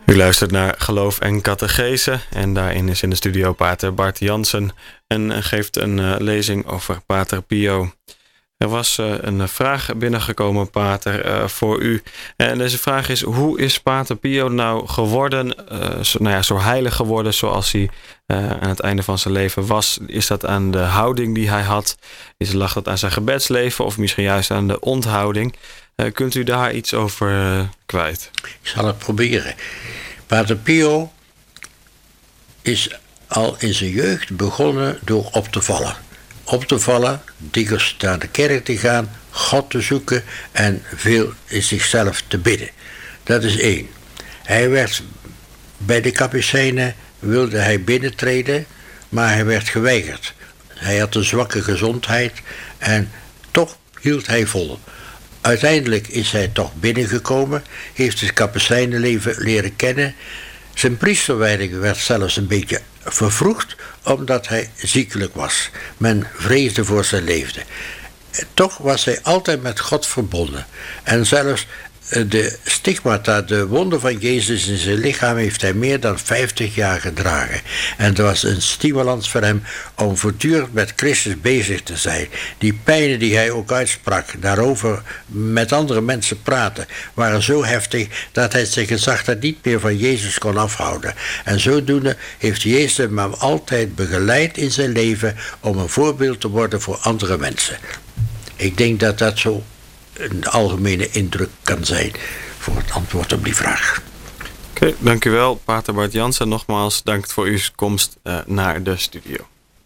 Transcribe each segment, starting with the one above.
U luistert naar Geloof en Catechese en daarin is in de studio pater Bart Jansen en geeft een lezing over Pater Pio. Er was een vraag binnengekomen, pater, voor u. En deze vraag is: hoe is Pater Pio nou geworden, zo heilig geworden zoals hij aan het einde van zijn leven was? Is dat aan de houding die hij had? Lag dat aan zijn gebedsleven of misschien juist aan de onthouding? Kunt u daar iets over kwijt? Ik zal het proberen. Pater Pio is al in zijn jeugd begonnen door op te vallen. Op te vallen, dikwijls naar de kerk te gaan, God te zoeken en veel in zichzelf te bidden. Dat is één. Hij werd bij de Kapucijnen, wilde hij binnentreden, maar hij werd geweigerd. Hij had een zwakke gezondheid en toch hield hij vol. Uiteindelijk is hij toch binnengekomen, heeft het Kapucijnenleven leren kennen. Zijn priesterwijding werd zelfs een beetje vervroegd, omdat hij ziekelijk was. Men vreesde voor zijn leven. Toch was hij altijd met God verbonden. En zelfs de stigmata, de wonden van Jezus in zijn lichaam, heeft hij meer dan 50 jaar gedragen. En het was een stimulans voor hem om voortdurend met Christus bezig te zijn. Die pijnen die hij ook uitsprak, daarover met andere mensen praten, waren zo heftig dat hij zijn gezag dat niet meer van Jezus kon afhouden. En zodoende heeft Jezus hem altijd begeleid in zijn leven om een voorbeeld te worden voor andere mensen. Ik denk dat dat zo een algemene indruk kan zijn voor het antwoord op die vraag. Oké, dank u wel, pater Bart Jansen. Nogmaals, dank voor uw komst naar de studio.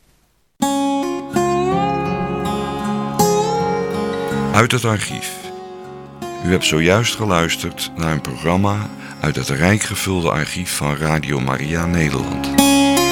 Uit het archief. U hebt zojuist geluisterd naar een programma uit het rijk gevulde archief van Radio Maria Nederland.